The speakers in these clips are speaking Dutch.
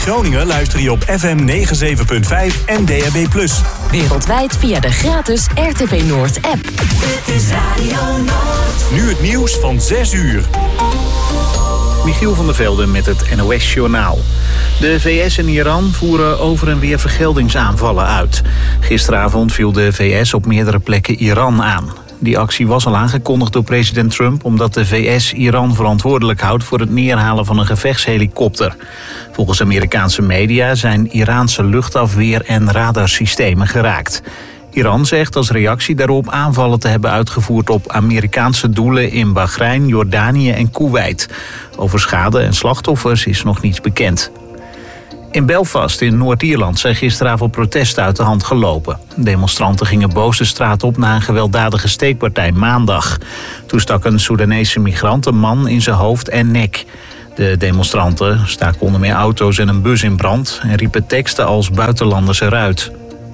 Groningen luister je op FM 97.5 en DAB+. Wereldwijd via de gratis RTV Noord app. Dit is Radio Noord. Nu het nieuws van 6 uur. Michiel van der Velde met het NOS-journaal. De VS en Iran voeren over en weer vergeldingsaanvallen uit. Gisteravond viel de VS op meerdere plekken Iran aan. Die actie was al aangekondigd door president Trump omdat de VS Iran verantwoordelijk houdt voor het neerhalen van een gevechtshelikopter. Volgens Amerikaanse media zijn Iraanse luchtafweer- en radarsystemen geraakt. Iran zegt als reactie daarop aanvallen te hebben uitgevoerd op Amerikaanse doelen in Bahrein, Jordanië en Koeweit. Over schade en slachtoffers is nog niets bekend. In Belfast in Noord-Ierland zijn gisteravond protesten uit de hand gelopen. Demonstranten gingen boos de straat op na een gewelddadige steekpartij maandag. Toen stak een Soedanese migrant een man in zijn hoofd en nek. De demonstranten staken onder meer auto's en een bus in brand en riepen teksten als buitenlanders eruit.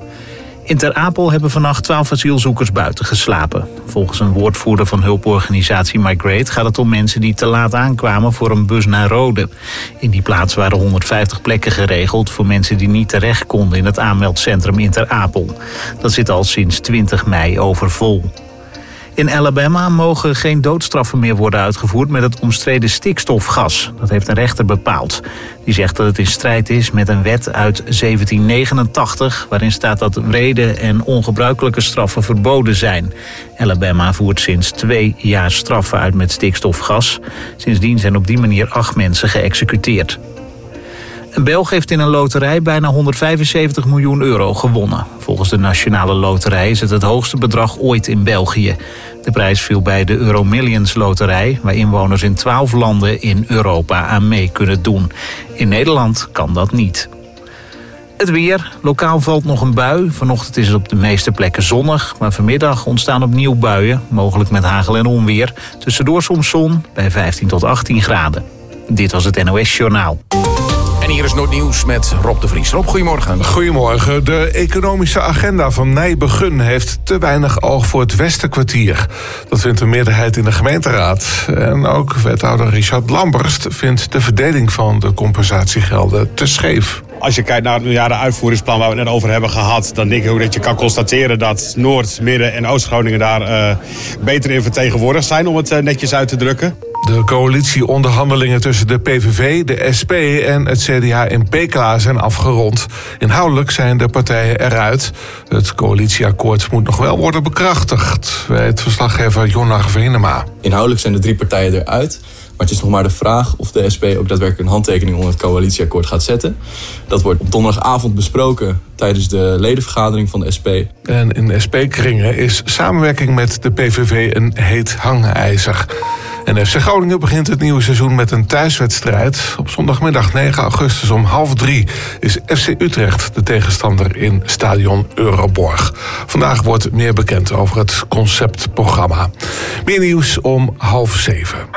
In Ter Apel hebben vannacht 12 asielzoekers buiten geslapen. Volgens een woordvoerder van hulporganisatie Migrate gaat het om mensen die te laat aankwamen voor een bus naar Rode. In die plaats waren 150 plekken geregeld voor mensen die niet terecht konden in het aanmeldcentrum in Ter Apel. Dat zit al sinds 20 mei overvol. In Alabama mogen geen doodstraffen meer worden uitgevoerd met het omstreden stikstofgas. Dat heeft een rechter bepaald. Die zegt dat het in strijd is met een wet uit 1789... waarin staat dat wrede en ongebruikelijke straffen verboden zijn. Alabama voert sinds 2 jaar straffen uit met stikstofgas. Sindsdien zijn op die manier 8 mensen geëxecuteerd. Een Belg heeft in een loterij bijna 175 miljoen euro gewonnen. Volgens de Nationale Loterij is het het hoogste bedrag ooit in België. De prijs viel bij de Euromillions loterij, waar inwoners in 12 landen in Europa aan mee kunnen doen. In Nederland kan dat niet. Het weer. Lokaal valt nog een bui. Vanochtend is het op de meeste plekken zonnig. Maar vanmiddag ontstaan opnieuw buien, mogelijk met hagel en onweer. Tussendoor soms zon bij 15 tot 18 graden. Dit was het NOS Journaal. En hier is Noordnieuws met Rob de Vries. Rob, goedemorgen. Goedemorgen. De economische agenda van Nijbegun heeft te weinig oog voor het Westerkwartier. Dat vindt een meerderheid in de gemeenteraad. En ook wethouder Richard Lamberst vindt de verdeling van de compensatiegelden te scheef. Als je kijkt naar de uitvoeringsplan waar we het net over hebben gehad, dan denk ik ook dat je kan constateren dat Noord-, Midden- en Oost-Groningen daar beter in vertegenwoordigd zijn, om het netjes uit te drukken. De coalitieonderhandelingen tussen de PVV, de SP en het CDA in Pekela zijn afgerond. Inhoudelijk zijn de partijen eruit. Het coalitieakkoord moet nog wel worden bekrachtigd, weet verslaggever Jonna Venema. Inhoudelijk zijn de 3 partijen eruit. Maar het is nog maar de vraag of de SP ook daadwerkelijk een handtekening onder het coalitieakkoord gaat zetten. Dat wordt op donderdagavond besproken tijdens de ledenvergadering van de SP. En in SP-kringen is samenwerking met de PVV een heet hangijzer. En FC Groningen begint het nieuwe seizoen met een thuiswedstrijd. Op zondagmiddag 9 augustus om 2:30 is FC Utrecht de tegenstander in stadion Euroborg. Vandaag wordt meer bekend over het conceptprogramma. Meer nieuws om 6:30.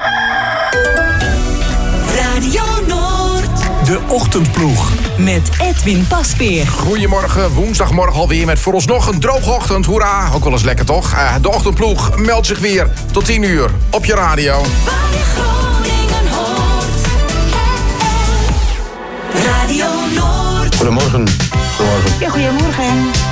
Radio Noord. De Ochtendploeg. Met Edwin Pasveer. Goedemorgen, woensdagmorgen alweer met vooralsnog een droge ochtend. Hoera, ook wel eens lekker toch? De Ochtendploeg meldt zich weer tot 10 uur op je radio. Waar je Groningen hoort. Radio Noord. Goedemorgen. Ja, goedemorgen.